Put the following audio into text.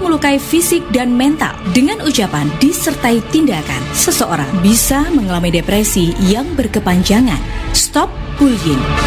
melukai fisik dan mental. Dengan ucapan disertai tindakan, seseorang bisa mengalami depresi yang berkepanjangan. Stop bullying.